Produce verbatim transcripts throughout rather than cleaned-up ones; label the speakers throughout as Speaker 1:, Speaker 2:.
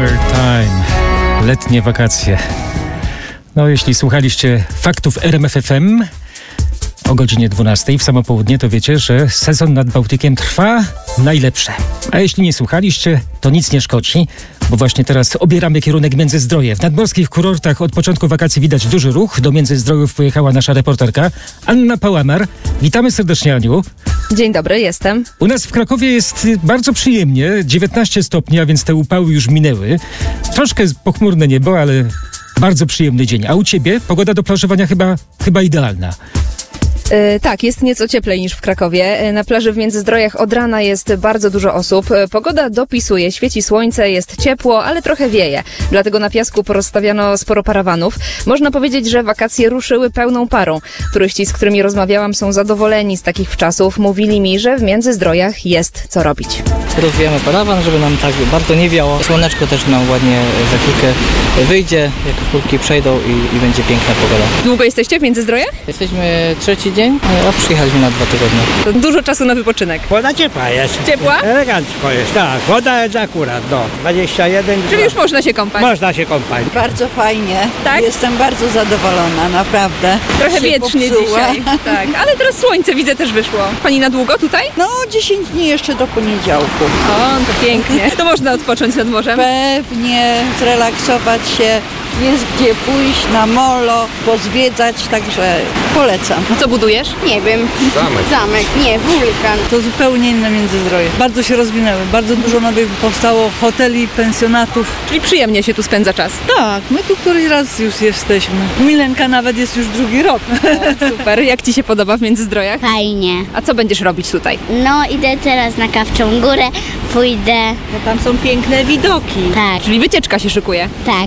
Speaker 1: Summertime. Letnie wakacje. No, jeśli słuchaliście faktów R M F F M o godzinie dwunastej w samo południe, to wiecie, że sezon nad Bałtykiem trwa najlepsze. A jeśli nie słuchaliście, to nic nie szkodzi, bo właśnie teraz obieramy kierunek Międzyzdroje. W nadmorskich kurortach od początku wakacji widać duży ruch. Do Międzyzdrojów pojechała nasza reporterka Anna Pałamar. Witamy serdecznie, Aniu.
Speaker 2: Dzień dobry, jestem.
Speaker 1: U nas w Krakowie jest bardzo przyjemnie, dziewiętnaście stopni, a więc te upały już minęły. Troszkę pochmurne niebo, ale bardzo przyjemny dzień. A u ciebie pogoda do plażowania chyba, chyba idealna.
Speaker 2: Yy, tak, jest nieco cieplej niż w Krakowie. Yy, na plaży w Międzyzdrojach od rana jest bardzo dużo osób. Yy, pogoda dopisuje, świeci słońce, jest ciepło, ale trochę wieje. Dlatego na piasku porozstawiano sporo parawanów. Można powiedzieć, że wakacje ruszyły pełną parą. Turyści, z którymi rozmawiałam, są zadowoleni z takich wczasów. Mówili mi, że w Międzyzdrojach jest co robić.
Speaker 3: Rozwijamy parawan, żeby nam tak bardzo nie wiało. Słoneczko też nam ładnie za chwilkę wyjdzie, jak kulki przejdą i, i będzie piękna pogoda.
Speaker 2: Długo jesteście w Międzyzdrojach?
Speaker 3: Jesteśmy trzeci dzień, a przyjechaliśmy na dwa tygodnie.
Speaker 2: To dużo czasu na wypoczynek.
Speaker 4: Woda ciepła jest.
Speaker 2: Ciepła?
Speaker 4: Elegancko jest, tak. Woda jest akurat, no. dwadzieścia jeden.
Speaker 2: Czyli już można się kąpać?
Speaker 4: Można się kąpać.
Speaker 5: Bardzo fajnie.
Speaker 2: Tak?
Speaker 5: Jestem bardzo zadowolona, naprawdę.
Speaker 2: Trochę
Speaker 5: Się
Speaker 2: wietrznie
Speaker 5: popsuła.
Speaker 2: dzisiaj. Tak, ale teraz słońce widzę też wyszło. Pani na długo tutaj?
Speaker 5: No, dziesięć dni jeszcze do poniedziałku.
Speaker 2: O, to pięknie. To można odpocząć nad morzem?
Speaker 5: Pewnie zrelaksować się, jest gdzie pójść na molo, pozwiedzać, także polecam.
Speaker 2: Co budujesz?
Speaker 6: Nie wiem. Zamek. Zamek, nie, wulkan.
Speaker 7: To zupełnie inne Międzyzdroje. Bardzo się rozwinęły, bardzo dużo nowych powstało hoteli, pensjonatów.
Speaker 2: Czyli przyjemnie się tu spędza czas.
Speaker 7: Tak, my tu któryś raz już jesteśmy. Milenka nawet jest już drugi rok.
Speaker 2: O, super. Jak ci się podoba w Międzyzdrojach?
Speaker 6: Fajnie.
Speaker 2: A co będziesz robić tutaj?
Speaker 6: No, idę teraz na Kawczą Górę, pójdę.
Speaker 7: Bo tam są piękne widoki.
Speaker 6: Tak,
Speaker 2: Czyli wycieczka się szykuje.
Speaker 6: tak.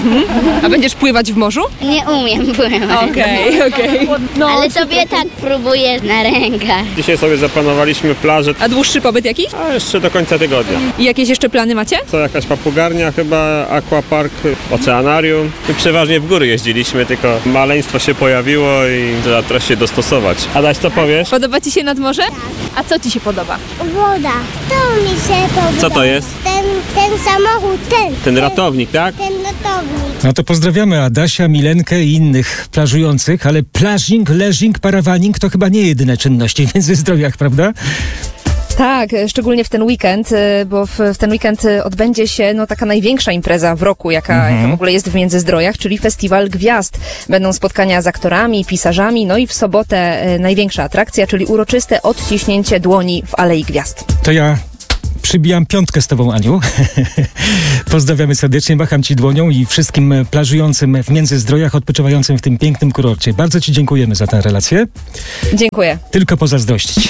Speaker 2: A będziesz pływać w morzu?
Speaker 6: Nie umiem pływać.
Speaker 2: Okej, okej. No,
Speaker 6: Ale sobie tak próbuję na rękach.
Speaker 8: Dzisiaj sobie zaplanowaliśmy plażę,
Speaker 2: A dłuższy pobyt jakiś?
Speaker 8: a jeszcze do końca tygodnia.
Speaker 2: I jakieś jeszcze plany macie?
Speaker 8: Co jakaś papugarnia chyba, aquapark, oceanarium. My przeważnie w góry jeździliśmy, tylko maleństwo się pojawiło i trzeba teraz się dostosować. Adaś, co powiesz?
Speaker 2: Podoba ci się nad morze? A co ci się podoba?
Speaker 9: Woda. To mi się podoba.
Speaker 8: Co to jest?
Speaker 9: Ten, ten samochód, ten.
Speaker 8: Ten ratownik, tak?
Speaker 9: Ten ratownik.
Speaker 1: No to pozdrawiamy Adasia, Milenkę i innych plażujących, ale plażing, leżing, parawaning to chyba nie jedyne czynności w Międzyzdrojach, prawda?
Speaker 2: Tak, szczególnie w ten weekend, y, bo w, w ten weekend y, odbędzie się no, taka największa impreza w roku, jaka,
Speaker 1: Mhm.
Speaker 2: jaka w ogóle jest w Międzyzdrojach, czyli Festiwal Gwiazd. Będą spotkania z aktorami, pisarzami, no i w sobotę y, największa atrakcja, czyli uroczyste odciśnięcie dłoni w Alei Gwiazd.
Speaker 1: To ja przybijam piątkę z tobą, Aniu. Pozdrawiamy serdecznie, macham ci dłonią i wszystkim plażującym w Międzyzdrojach, odpoczywającym w tym pięknym kurorcie. Bardzo ci dziękujemy za tę relację.
Speaker 2: Dziękuję.
Speaker 1: Tylko pozazdrościć.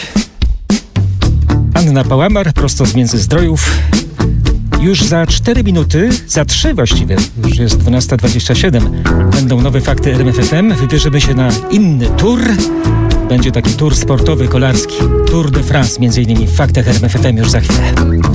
Speaker 1: Anna Pałamar, prosto z Międzyzdrojów. Już za cztery minuty, za trzy właściwie, już jest dwunasta dwadzieścia siedem, będą nowe fakty R M F F M. Wybierzemy się na inny tour. Będzie taki tour sportowy, kolarski. Tour de France, między innymi w faktach R M F F M już za chwilę.